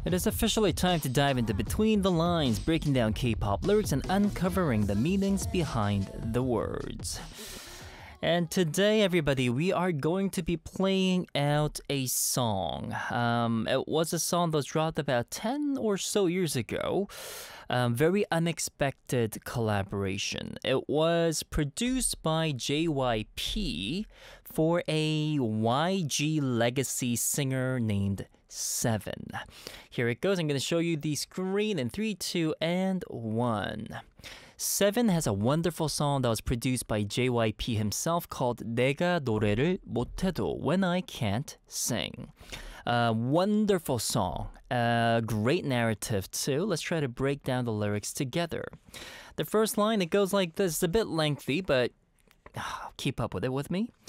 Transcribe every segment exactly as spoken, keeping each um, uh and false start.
It is officially time to dive into Between the Lines, breaking down K-pop lyrics and uncovering the meanings behind the words. And today, everybody, we are going to be playing out a song. Um, it was a song that was dropped about ten or so years ago. Um, very unexpected collaboration. It was produced by J Y P for a Y G Legacy singer named Seven. Here it goes. I'm going to show you the screen in three, two, and one. Seven has a wonderful song that was produced by J Y P himself called 내가 노래를 못해도 When I Can't Sing. A wonderful song. A great narrative too. Let's try to break down the lyrics together. The first line, it goes like this. It's a bit lengthy, but keep up with it with me.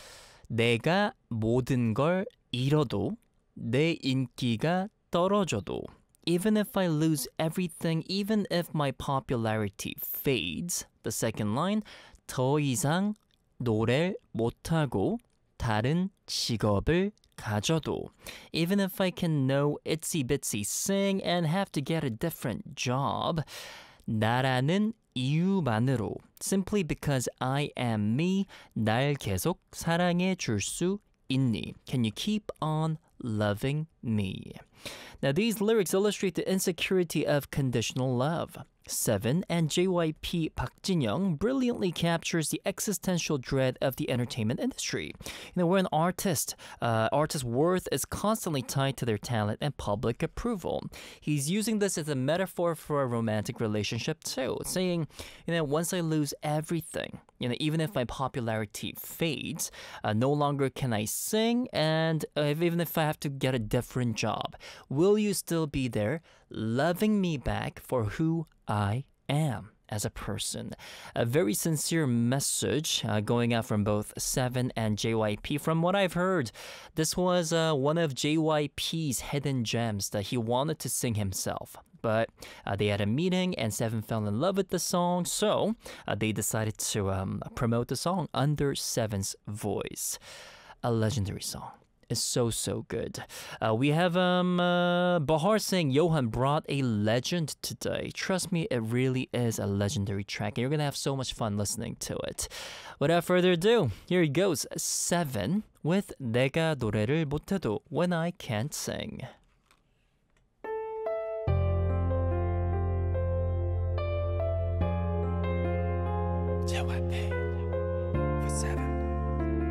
내가 모든 걸 잃어도 내 인기가 떨어져도 even if I lose everything, even if my popularity fades. The second line, 더 이상 노래를 못하고 다른 직업을 가져도 even if I can know itsy bitsy sing and have to get a different job. 나라는 이유만으로 simply because I am me, 날 계속 사랑해 줄 수 있니? Can you keep on loving me? Now, these lyrics illustrate the insecurity of conditional love. Seven and J Y P Park Jin-young brilliantly captures the existential dread of the entertainment industry. You know, where an artist, uh, artist's worth is constantly tied to their talent and public approval. He's using this as a metaphor for a romantic relationship too, saying, you know, once I lose everything, you know, even if my popularity fades, uh, no longer can I sing, and uh, if, even if I have to get a different job, will you still be there, loving me back for who I am as a person? A very sincere message uh, going out from both Seven and J Y P. From what I've heard, this was uh, one of J Y P's hidden gems that he wanted to sing himself. But uh, they had a meeting and Seven fell in love with the song, so uh, they decided to um, promote the song under Seven's voice. A legendary song. Is so, so good. Uh, we have um, uh, Bahar saying, Johan brought a legend today. Trust me, it really is a legendary track, and you're going to have so much fun listening to it. Without further ado, here he goes, Seven with 내가 노래를 못해도 When I Can't Sing.